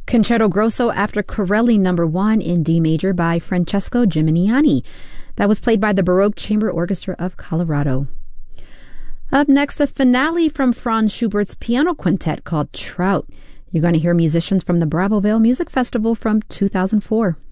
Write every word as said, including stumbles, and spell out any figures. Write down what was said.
Concerto Grosso after Corelli number one in D major by Francesco Gimignani. That was played by the Baroque Chamber Orchestra of Colorado. Up next, the finale from Franz Schubert's piano quintet called Trout. You're going to hear musicians from the Bravo Vale Music Festival from two thousand four.